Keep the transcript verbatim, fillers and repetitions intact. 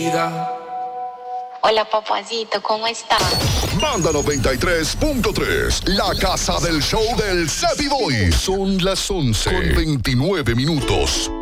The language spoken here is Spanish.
vida. Hola, papacito, ¿cómo está? Banda noventa y tres punto tres, la casa del show del Savvy Boy. Son las once con veintinueve minutos.